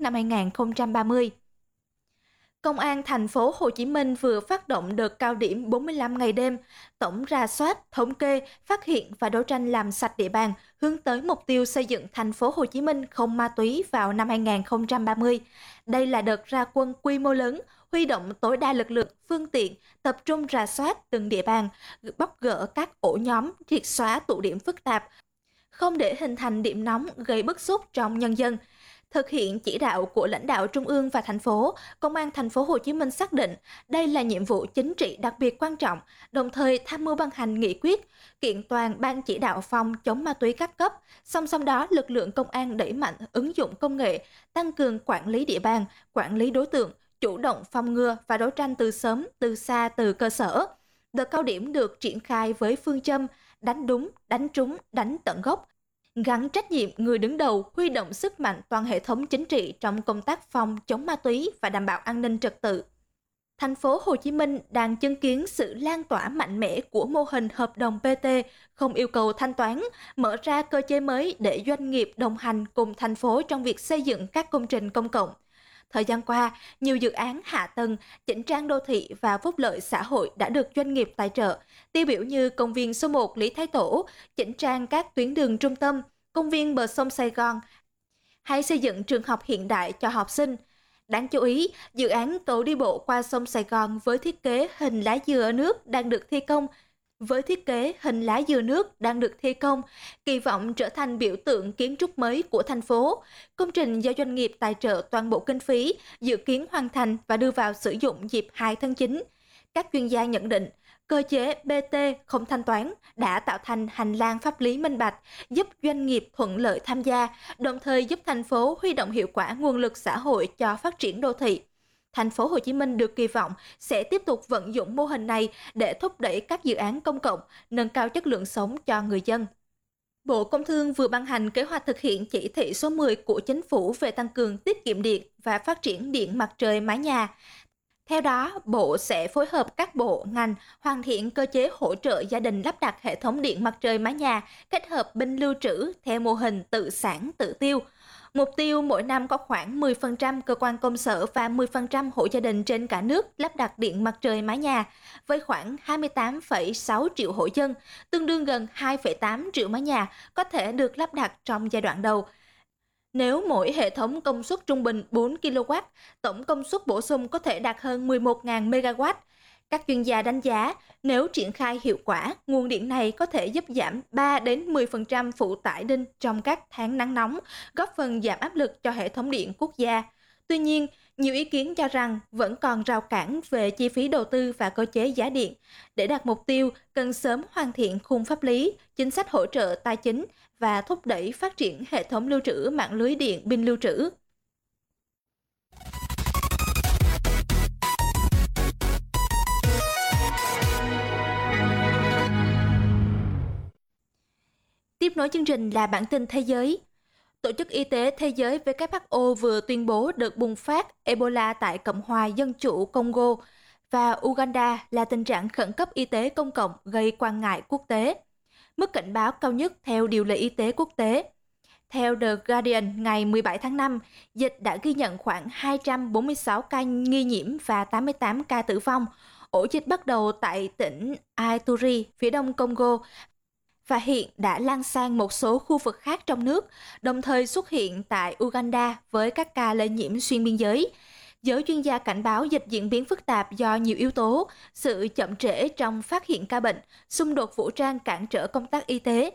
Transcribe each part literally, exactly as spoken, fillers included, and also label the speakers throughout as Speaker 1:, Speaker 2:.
Speaker 1: năm hai nghìn không trăm ba mươi. Công an thành phố Hồ Chí Minh vừa phát động đợt cao điểm bốn mươi lăm ngày đêm, tổng rà soát, thống kê, phát hiện và đấu tranh làm sạch địa bàn, hướng tới mục tiêu xây dựng thành phố Hồ Chí Minh không ma túy vào năm hai nghìn không trăm ba mươi. Đây là đợt ra quân quy mô lớn, huy động tối đa lực lượng, phương tiện, tập trung rà soát từng địa bàn, bóc gỡ các ổ nhóm, triệt xóa tụ điểm phức tạp, không để hình thành điểm nóng gây bức xúc trong nhân dân. Thực hiện chỉ đạo của lãnh đạo trung ương và thành phố, Công an thành phố Hồ Chí Minh xác định đây là nhiệm vụ chính trị đặc biệt quan trọng, đồng thời tham mưu ban hành nghị quyết, kiện toàn ban chỉ đạo phòng chống ma túy các cấp. Song song đó, lực lượng công an đẩy mạnh ứng dụng công nghệ, tăng cường quản lý địa bàn, quản lý đối tượng, chủ động phòng ngừa và đấu tranh từ sớm, từ xa, từ cơ sở. Đợt cao điểm được triển khai với phương châm đánh đúng, đánh trúng, đánh tận gốc, gắn trách nhiệm người đứng đầu, huy động sức mạnh toàn hệ thống chính trị trong công tác phòng chống ma túy và đảm bảo an ninh trật tự. Thành phố Hồ Chí Minh đang chứng kiến sự lan tỏa mạnh mẽ của mô hình hợp đồng pê tê không yêu cầu thanh toán, mở ra cơ chế mới để doanh nghiệp đồng hành cùng thành phố trong việc xây dựng các công trình công cộng. Thời gian qua, nhiều dự án hạ tầng, chỉnh trang đô thị và phúc lợi xã hội đã được doanh nghiệp tài trợ, tiêu biểu như công viên số một Lý Thái Tổ, chỉnh trang các tuyến đường trung tâm, công viên bờ sông Sài Gòn, hay xây dựng trường học hiện đại cho học sinh. Đáng chú ý, dự án cầu đi bộ qua sông Sài Gòn với thiết kế hình lá dừa nước đang được thi công, với thiết kế hình lá dừa nước đang được thi công, kỳ vọng trở thành biểu tượng kiến trúc mới của thành phố. Công trình do doanh nghiệp tài trợ toàn bộ kinh phí, dự kiến hoàn thành và đưa vào sử dụng dịp hai tháng chín. Các chuyên gia nhận định, cơ chế pê tê không thanh toán đã tạo thành hành lang pháp lý minh bạch, giúp doanh nghiệp thuận lợi tham gia, đồng thời giúp thành phố huy động hiệu quả nguồn lực xã hội cho phát triển đô thị. Thành phố Hồ Chí Minh được kỳ vọng sẽ tiếp tục vận dụng mô hình này để thúc đẩy các dự án công cộng, nâng cao chất lượng sống cho người dân. Bộ Công Thương vừa ban hành kế hoạch thực hiện chỉ thị số mười của Chính phủ về tăng cường tiết kiệm điện và phát triển điện mặt trời mái nhà. Theo đó, Bộ sẽ phối hợp các bộ, ngành hoàn thiện cơ chế hỗ trợ gia đình lắp đặt hệ thống điện mặt trời mái nhà, kết hợp binh lưu trữ theo mô hình tự sản tự tiêu. Mục tiêu mỗi năm có khoảng mười phần trăm cơ quan công sở và mười phần trăm hộ gia đình trên cả nước lắp đặt điện mặt trời mái nhà, với khoảng hai mươi tám phẩy sáu triệu hộ dân, tương đương gần hai phẩy tám triệu mái nhà có thể được lắp đặt trong giai đoạn đầu. Nếu mỗi hệ thống công suất trung bình bốn ki lô oát, tổng công suất bổ sung có thể đạt hơn mười một nghìn mê ga oát. Các chuyên gia đánh giá, nếu triển khai hiệu quả, nguồn điện này có thể giúp giảm ba đến mười phần trăm phụ tải đinh trong các tháng nắng nóng, góp phần giảm áp lực cho hệ thống điện quốc gia. Tuy nhiên, nhiều ý kiến cho rằng vẫn còn rào cản về chi phí đầu tư và cơ chế giá điện. Để đạt mục tiêu, cần sớm hoàn thiện khung pháp lý, chính sách hỗ trợ tài chính và thúc đẩy phát triển hệ thống lưu trữ mạng lưới điện pin lưu trữ. Tiếp nối chương trình là bản tin thế giới. Tổ chức Y tế Thế giới W H O vừa tuyên bố đợt bùng phát Ebola tại Cộng hòa Dân chủ Congo và Uganda là tình trạng khẩn cấp y tế công cộng gây quan ngại quốc tế. Mức cảnh báo cao nhất theo điều lệ y tế quốc tế. Theo The Guardian, ngày mười bảy tháng năm, dịch đã ghi nhận khoảng hai trăm bốn mươi sáu ca nghi nhiễm và tám mươi tám ca tử vong. Ổ dịch bắt đầu tại tỉnh Ituri, phía đông Congo, và hiện đã lan sang một số khu vực khác trong nước, đồng thời xuất hiện tại Uganda với các ca lây nhiễm xuyên biên giới. Giới chuyên gia cảnh báo dịch diễn biến phức tạp do nhiều yếu tố, sự chậm trễ trong phát hiện ca bệnh, xung đột vũ trang cản trở công tác y tế,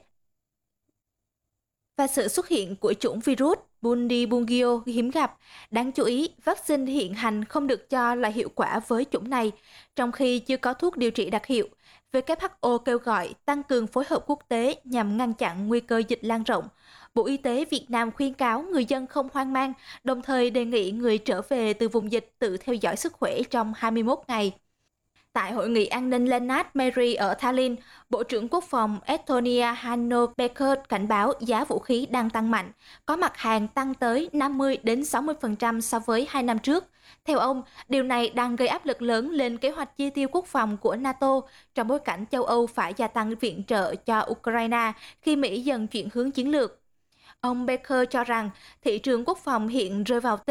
Speaker 1: và sự xuất hiện của chủng virus Bundibugyo hiếm gặp. Đáng chú ý, vaccine hiện hành không được cho là hiệu quả với chủng này, trong khi chưa có thuốc điều trị đặc hiệu. W H O kêu gọi tăng cường phối hợp quốc tế nhằm ngăn chặn nguy cơ dịch lan rộng. Bộ Y tế Việt Nam khuyến cáo người dân không hoang mang, đồng thời đề nghị người trở về từ vùng dịch tự theo dõi sức khỏe trong hai mươi mốt ngày. Tại hội nghị an ninh Lennart Meri ở Tallinn, Bộ trưởng Quốc phòng Estonia Hanno Pevkur cảnh báo giá vũ khí đang tăng mạnh, có mặt hàng tăng tới năm mươi đến sáu mươi phần trăm so với hai năm trước. Theo ông, điều này đang gây áp lực lớn lên kế hoạch chi tiêu quốc phòng của NATO trong bối cảnh châu Âu phải gia tăng viện trợ cho Ukraine khi Mỹ dần chuyển hướng chiến lược. Ông Baker cho rằng thị trường quốc phòng hiện rơi vào